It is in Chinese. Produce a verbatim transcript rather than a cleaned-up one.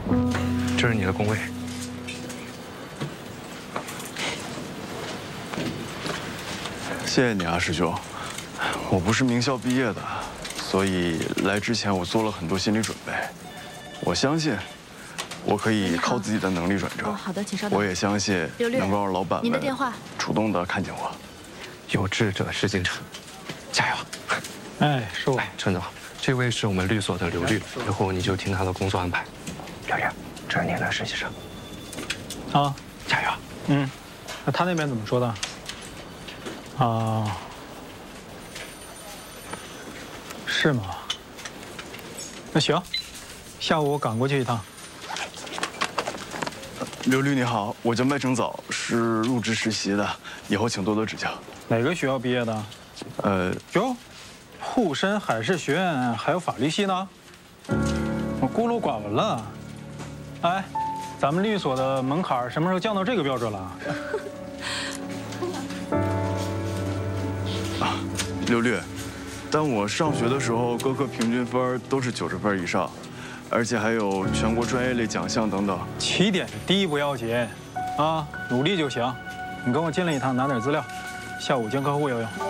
这是你的工位。 谢谢你啊，师兄。我不是名校毕业的，所以来之前我做了很多心理准备。我相信，我可以靠自己的能力转正。 哦，好的，请稍等。 我也相信能够让老板们主动的看见我。 有志者事竟成，加油！ 哎，是我。 哎，陈总，这位是我们律所的刘律，以后你就听他的工作安排。刘律，这是您的实习生。 啊， 加油！ 嗯，那他那边怎么说的？啊，是吗？那行，下午我赶过去一趟。 刘律你好，我叫麦成早，是入职实习的，以后请多多指教。 哪个学校毕业的？ 呃， 哟，沪深海事学院还有法律系呢，我孤陋寡闻了。哎，咱们律所的门槛什么时候降到这个标准了？ 啊，刘律，但我上学的时候各科平均分都是九十分以上，而且还有全国专业类奖项等等。 起点低不要紧，啊，努力就行。你跟我进来一趟，拿点资料，下午见客户要用。